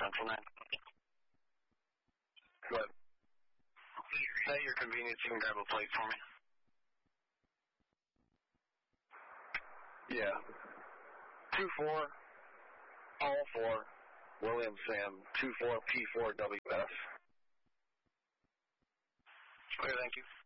Central 9. What? At your convenience, you can grab a plate for me. Yeah. 24, Paul 4, William Sam, 24 P4 WS. Okay, thank you.